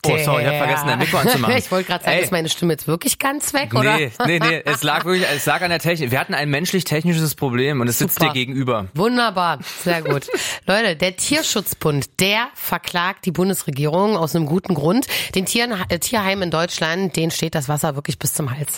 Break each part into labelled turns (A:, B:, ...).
A: Oh, sorry, ich habe vergessen, dein Mikro anzumachen.
B: Ich wollte gerade sagen, ist meine Stimme jetzt wirklich ganz weg, oder?
A: Nee, es lag an der Technik. Wir hatten ein menschlich-technisches Problem und es sitzt dir gegenüber.
B: Wunderbar, sehr gut. Leute, der Tierschutzbund, der verklagt die Bundesregierung aus einem guten Grund. Den Tierheimen in Deutschland, denen steht das Wasser wirklich bis zum Hals.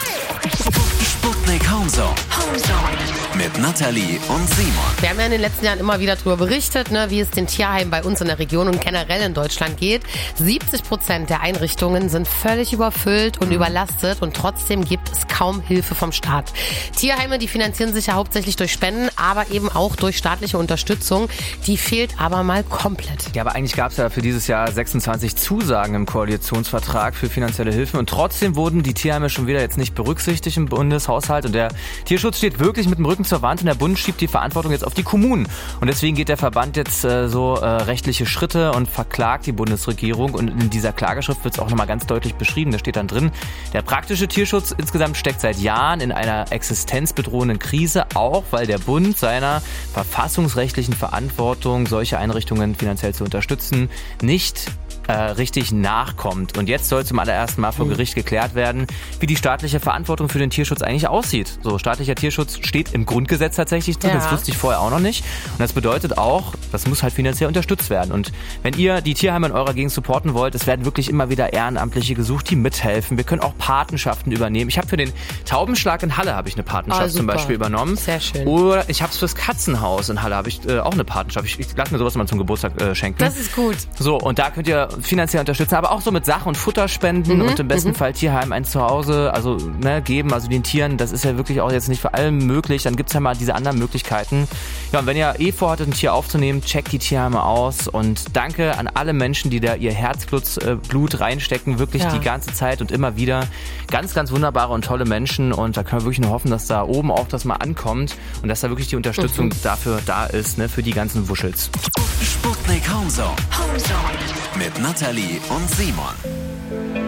C: Sputnik Homezone. Mit Nathalie und Simon.
B: Wir haben ja in den letzten Jahren immer wieder darüber berichtet, wie es den Tierheimen bei uns in der Region und generell in Deutschland geht. 70% der Einrichtungen sind völlig überfüllt und überlastet und trotzdem gibt es kaum Hilfe vom Staat. Tierheime, die finanzieren sich ja hauptsächlich durch Spenden, aber eben auch durch staatliche Unterstützung. Die fehlt aber mal komplett.
A: Ja, aber eigentlich gab es ja für dieses Jahr 26 Zusagen im Koalitionsvertrag für finanzielle Hilfen und trotzdem wurden die Tierheime schon wieder jetzt nicht berücksichtigt im Bundeshaushalt und der Tierschutz steht wirklich mit dem Rücken zur Wand und der Bund schiebt die Verantwortung jetzt auf die Kommunen. Und deswegen geht der Verband jetzt rechtliche Schritte und verklagt die Bundesregierung. Und in dieser Klageschrift wird es auch nochmal ganz deutlich beschrieben. Da steht dann drin, der praktische Tierschutz insgesamt steckt seit Jahren in einer existenzbedrohenden Krise, auch weil der Bund seiner verfassungsrechtlichen Verantwortung, solche Einrichtungen finanziell zu unterstützen, nicht richtig nachkommt. Und jetzt soll zum allerersten Mal vor Gericht geklärt werden, wie die staatliche Verantwortung für den Tierschutz eigentlich aussieht. So, staatlicher Tierschutz steht im Grundgesetz tatsächlich drin, das wusste ich vorher auch noch nicht. Und das bedeutet auch, das muss halt finanziell unterstützt werden. Und wenn ihr die Tierheime in eurer Gegend supporten wollt, es werden wirklich immer wieder Ehrenamtliche gesucht, die mithelfen. Wir können auch Patenschaften übernehmen. Ich habe für den Taubenschlag in Halle habe ich eine Patenschaft zum Beispiel übernommen.
B: Sehr schön.
A: Oder ich habe es fürs Katzenhaus in Halle habe ich auch eine Patenschaft. Ich lasse mir sowas mal zum Geburtstag schenken.
B: Das ist gut.
A: So, und da könnt ihr finanziell unterstützen, aber auch so mit Sach- und Futterspenden und im besten Fall Tierheim ein Zuhause geben, also den Tieren, das ist ja wirklich auch jetzt nicht für alle möglich, dann gibt's ja mal diese anderen Möglichkeiten. Ja, und wenn ihr vorhattet, ein Tier aufzunehmen, checkt die Tierheime aus und danke an alle Menschen, die da ihr Herzblut reinstecken, wirklich die ganze Zeit und immer wieder. Ganz, ganz wunderbare und tolle Menschen und da können wir wirklich nur hoffen, dass da oben auch das mal ankommt und dass da wirklich die Unterstützung dafür da ist, für die ganzen Wuschels.
C: Sputnik Homezone. Mit Nathalie und Simon.